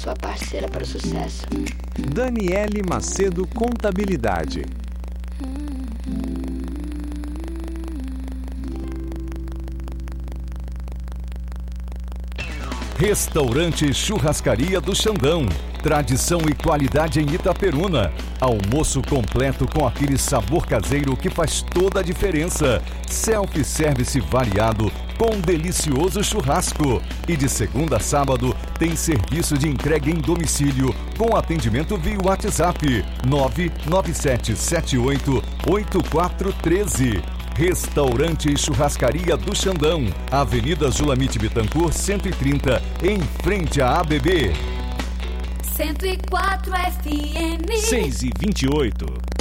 sua parceira para o sucesso. Daniele Macedo Contabilidade. Restaurante Churrascaria do Xandão. Tradição e qualidade em Itaperuna. Almoço completo com aquele sabor caseiro que faz toda a diferença. Self-service variado com um delicioso churrasco. E de segunda a sábado tem serviço de entrega em domicílio com atendimento via WhatsApp 997788413. Restaurante e Churrascaria do Xandão, Avenida Zulamite Bittencourt 130, em frente à ABB. 104 FM 6:28.